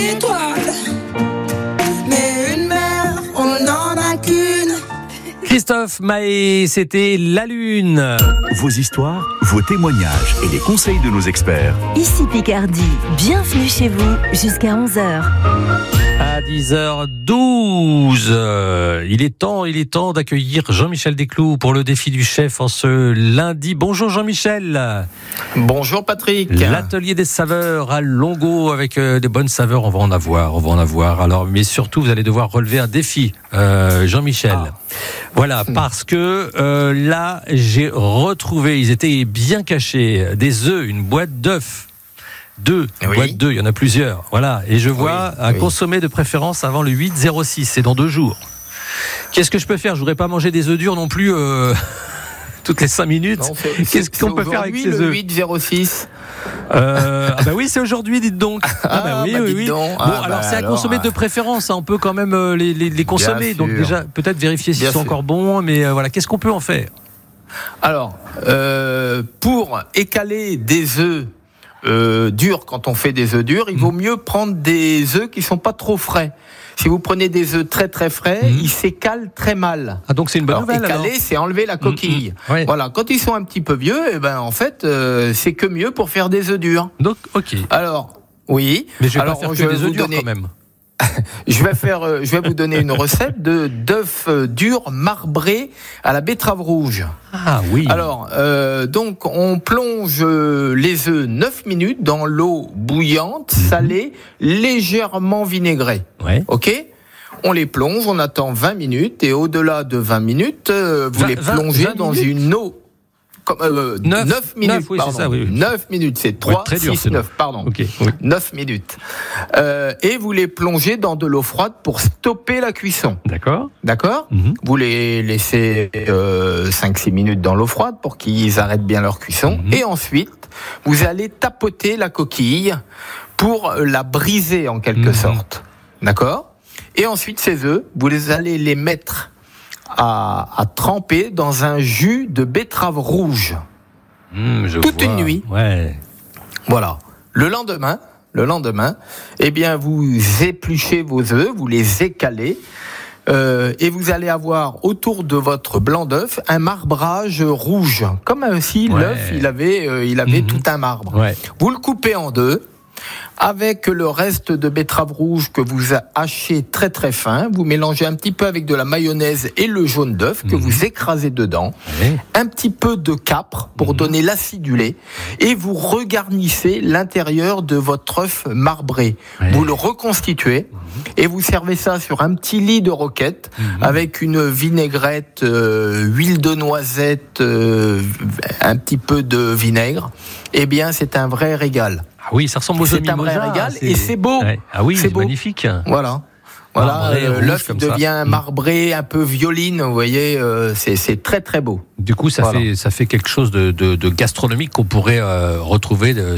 Étoile, mais une mère, on n'en a qu'une. Christophe Maé, c'était La Lune. Vos histoires, vos témoignages et les conseils de nos experts. Ici Picardie, bienvenue chez vous jusqu'à 11h. À 10h12, il est temps d'accueillir Jean-Michel Desclous pour le défi du chef en ce lundi. Bonjour Jean-Michel. Bonjour Patrick. L'atelier des saveurs à Longo avec des bonnes saveurs, on va en avoir. Alors, mais surtout, vous allez devoir relever un défi, Jean-Michel. Voilà, parce que là, j'ai retrouvé, ils étaient bien cachés, des œufs, une boîte d'œufs. Boîte d'œufs, il y en a plusieurs. Voilà, et je vois à consommer de préférence avant le 8-06, c'est dans 2 jours. Qu'est-ce que je peux faire ? Je voudrais pas manger des œufs durs non plus toutes les 5 minutes. Non, qu'est-ce qu'on peut faire avec ces œufs ? Le 8-06. Oui, c'est aujourd'hui, dites donc. Oui. Donc. C'est à consommer de préférence. On peut quand même les consommer. Donc déjà, peut-être vérifier s'ils sont encore bons. Mais voilà, qu'est-ce qu'on peut en faire ? Alors, pour écaler des œufs durs, quand on fait des œufs durs, il vaut mieux prendre des œufs qui sont pas trop frais. Si vous prenez des œufs très très frais, ils s'écalent très mal. Ah, donc c'est une bonne nouvelle. Écaler, c'est enlever la coquille. Oui. Voilà, quand ils sont un petit peu vieux, en fait, c'est que mieux pour faire des œufs durs. Donc, ok. Alors, oui. Mais je vais pas faire que des œufs durs quand même. Je vais vous donner une recette d'œufs durs marbrés à la betterave rouge. Ah oui. Alors, donc, on plonge les œufs 9 minutes dans l'eau bouillante, salée, légèrement vinaigrée. Ouais. Ok ? On les plonge, on attend 20 minutes, et au-delà de 20 minutes, vous les plongez dans une eau. 9 minutes, 9, oui, pardon. C'est ça, oui. 9 minutes, c'est 3, 6, 9, pardon. Okay, oui. 9 minutes. Et vous les plongez dans de l'eau froide pour stopper la cuisson. D'accord. Vous les laissez 5-6 minutes dans l'eau froide pour qu'ils arrêtent bien leur cuisson. Et ensuite, vous allez tapoter la coquille pour la briser en quelque sorte. D'accord ? Et ensuite, ces œufs, vous allez les mettre à tremper dans un jus de betterave rouge. Toute une nuit. Ouais. Voilà. Le lendemain, vous épluchez vos œufs, vous les écalez, et vous allez avoir autour de votre blanc d'œuf un marbrage rouge, comme si l'œuf il avait tout un marbre. Ouais. Vous le coupez en deux. Avec le reste de betterave rouge que vous hachez très très fin, vous mélangez un petit peu avec de la mayonnaise et le jaune d'œuf que vous écrasez dedans, un petit peu de capre pour donner l'acidulé, et vous regarnissez l'intérieur de votre œuf marbré. Vous le reconstituez et vous servez ça sur un petit lit de roquette avec une vinaigrette, huile de noisette, un petit peu de vinaigre. Eh bien, c'est un vrai régal. Ah oui, ça ressemble aux œufs mimosa. C'est un vrai régal et c'est beau. Ouais. Ah oui, c'est magnifique. Voilà, l'œuf devient marbré, un peu violine, vous voyez, c'est très très beau. Du coup, ça fait quelque chose de gastronomique qu'on pourrait retrouver